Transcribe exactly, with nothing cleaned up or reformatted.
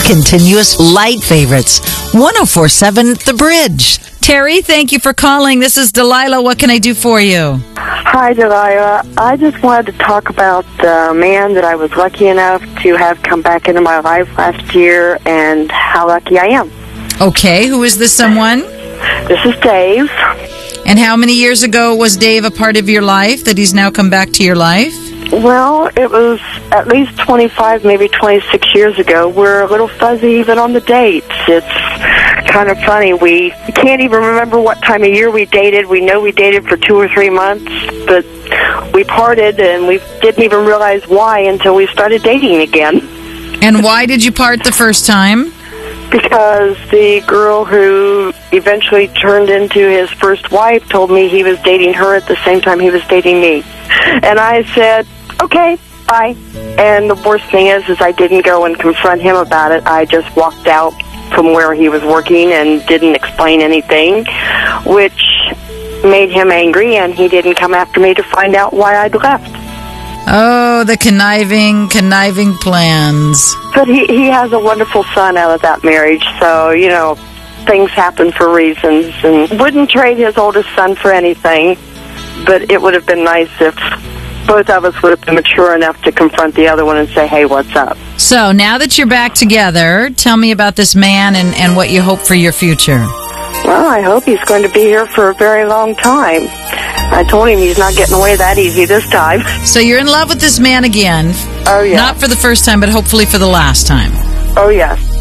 continuous light favorites. one oh four point seven The Bridge. Terry, thank you for calling. This is Delilah. What can I do for you? Hi, Delilah. I just wanted to talk about the man that I was lucky enough to have come back into my life last year and how lucky I am. Okay, who is this someone? This is Dave. And how many years ago was Dave a part of your life that he's now come back to your life? Well, it was at least twenty-five, maybe twenty-six years ago. We're a little fuzzy even on the dates. It's kind of funny. We can't even remember what time of year we dated. We know we dated for two or three months, but we parted and we didn't even realize why until we started dating again. And why did you part the first time? Because the girl who eventually turned into his first wife told me he was dating her at the same time he was dating me. And I said, okay, bye. And the worst thing is, is I didn't go and confront him about it. I just walked out from where he was working and didn't explain anything, which made him angry, and he didn't come after me to find out why I'd left. Oh, the conniving, conniving plans. But he, he has a wonderful son out of that marriage, so, you know, things happen for reasons, and wouldn't trade his oldest son for anything, but it would have been nice if both of us would have been mature enough to confront the other one and say, hey, what's up? So, now that you're back together, tell me about this man and, and what you hope for your future. Well, I hope he's going to be here for a very long time. I told him he's not getting away that easy this time. So you're in love with this man again. Oh, yeah. Not for the first time, but hopefully for the last time. Oh, yes.